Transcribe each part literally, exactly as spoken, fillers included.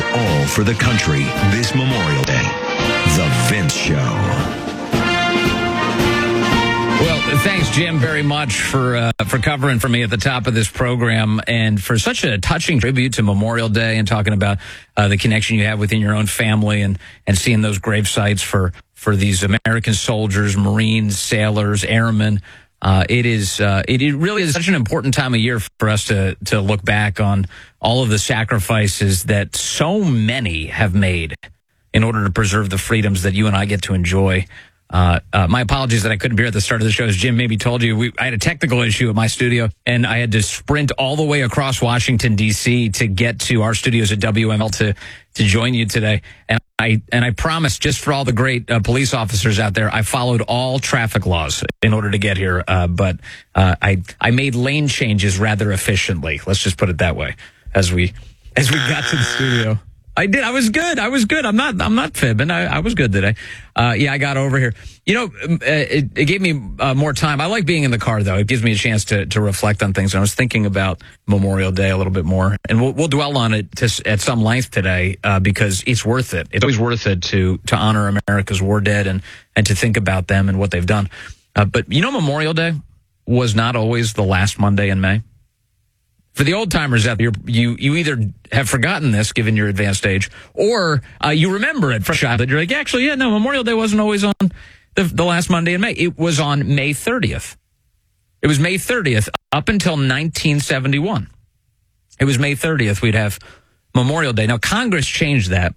all for the country this Memorial Day. The Vince Show. Well, thanks, Jim, very much for uh, for covering for me at the top of this program and for such a touching tribute to Memorial Day and talking about uh, the connection you have within your own family and, and seeing those grave sites for, for these American soldiers, Marines, sailors, airmen. Uh, it is uh, it, it really is such an important time of year for us to to look back on all of the sacrifices that so many have made in order to preserve the freedoms that you and I get to enjoy. Uh, uh, my apologies that I couldn't be here at the start of the show. As Jim maybe told you, we, I had a technical issue at my studio, and I had to sprint all the way across Washington, D C to get to our studios at W M L to to join you today. And I and I promise, just for all the great uh, police officers out there, I followed all traffic laws in order to get here. Uh, but uh, I I made lane changes rather efficiently. Let's just put it that way. As we as we got to the studio. I did. I was good. I was good. I'm not. I'm not fibbing. I, I was good today. Uh, yeah, I got over here. You know, it, it gave me uh, more time. I like being in the car, though. It gives me a chance to to reflect on things. And I was thinking about Memorial Day a little bit more, and we'll we'll dwell on it to, at some length today uh, because it's worth it. It's always worth it to to honor America's war dead and and to think about them and what they've done. Uh, but you know, Memorial Day was not always the last Monday in May. For the old timers out there, you you either have forgotten this, given your advanced age, or uh, you remember it from childhood. You're like, actually, yeah, no, Memorial Day wasn't always on the, the last Monday in May. It was on May thirtieth. It was May thirtieth up until nineteen seventy-one. It was May thirtieth we'd have Memorial Day. Now, Congress changed that.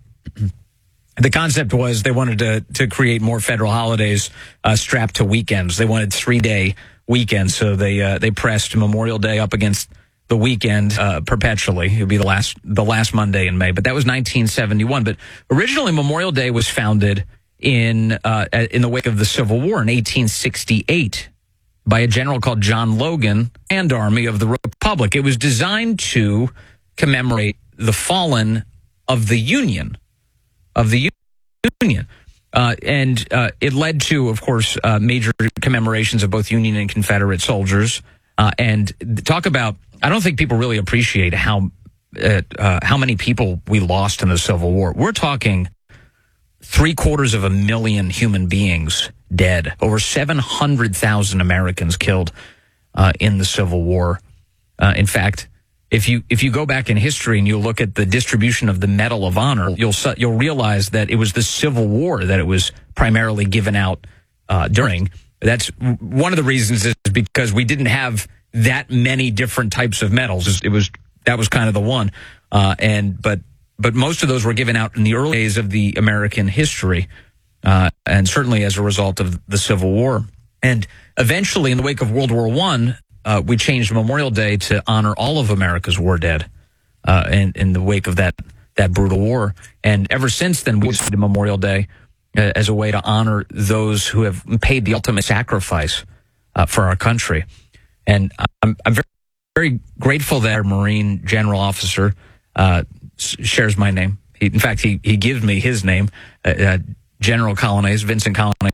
The concept was they wanted to to create more federal holidays uh, strapped to weekends. They wanted three-day weekends, so they uh, they pressed Memorial Day up against the weekend uh, perpetually. It would be the last the last Monday in May, but that was nineteen seventy-one. But originally, Memorial Day was founded in uh, in the wake of the Civil War in eighteen sixty-eight by a general called John Logan and Army of the Republic. It was designed to commemorate the fallen of the Union of the Union. Uh, and uh, it led to, of course, uh, major commemorations of both Union and Confederate soldiers. Uh, and talk about, I don't think people really appreciate how uh, uh, how many people we lost in the Civil War. We're talking three quarters of a million human beings dead, over seven hundred thousand Americans killed uh, in the Civil War. Uh, in fact, if you if you go back in history and you look at the distribution of the Medal of Honor, you'll you'll realize that it was the Civil War that it was primarily given out uh, during. That's one of the reasons is because we didn't have that many different types of medals. It was that was kind of the one, uh, and but but most of those were given out in the early days of the American history, uh, and certainly as a result of the Civil War. And eventually, in the wake of World War One, uh, we changed Memorial Day to honor all of America's war dead, uh, in in the wake of that that brutal war. And ever since then, we've used Memorial Day uh, as a way to honor those who have paid the ultimate sacrifice uh, for our country. And I'm, I'm very, very grateful that our Marine General Officer uh, shares my name. He, in fact, he, he gives me his name, uh, uh, General Colonnais, Vincent Colonnais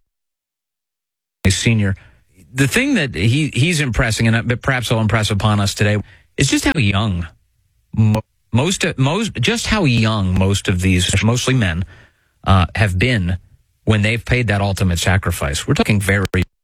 Senior The thing that he, he's impressing, and perhaps will impress upon us today, is just how young, most, most, just how young most of these, mostly men, uh, have been when they've paid that ultimate sacrifice. We're talking very,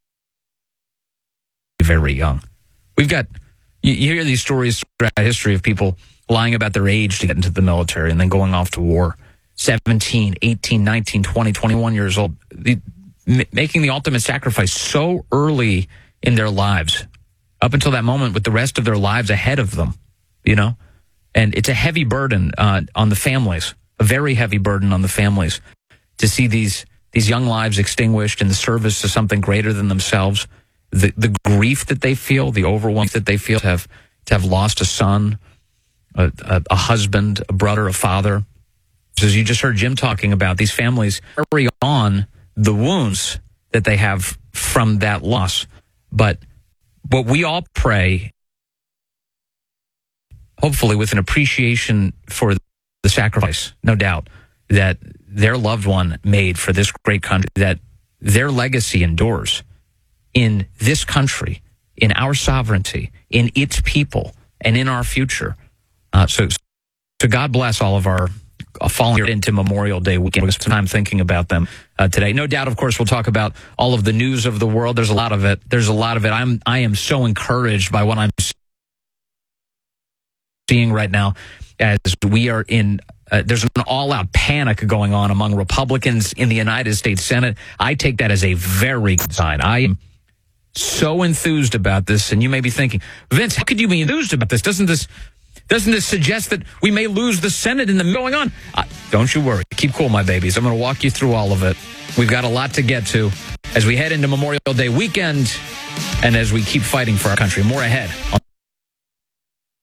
very young. We've got, you, you hear these stories throughout history of people lying about their age to get into the military and then going off to war. seventeen, eighteen, nineteen, twenty, twenty-one years old. The, m- making the ultimate sacrifice so early in their lives, up until that moment with the rest of their lives ahead of them, you know? And it's a heavy burden uh, on the families, a very heavy burden on the families to see these these young lives extinguished in the service to something greater than themselves. The the grief that they feel, the overwhelm that they feel to have to have lost a son, a, a, a husband, a brother, a father. As you just heard Jim talking about, these families carry on the wounds that they have from that loss. But what we all pray, hopefully with an appreciation for the sacrifice, no doubt, that their loved one made for this great country, that their legacy endures in this country, in our sovereignty, in its people, and in our future. Uh, so, so God bless all of our uh, falling into Memorial Day weekend. We spent some time thinking about them uh, today. No doubt, of course, we'll talk about all of the news of the world. There's a lot of it. There's a lot of it. I'm I am so encouraged by what I'm seeing right now as we are in. Uh, there's an all-out panic going on among Republicans in the United States Senate. I take that as a very good sign. I am so enthused about this, and you may be thinking, Vince, how could you be enthused about this? Doesn't this doesn't this suggest that we may lose the Senate in the going on? Uh, don't you worry. Keep cool, my babies. I'm going to walk you through all of it. We've got a lot to get to as we head into Memorial Day weekend and as we keep fighting for our country. More ahead.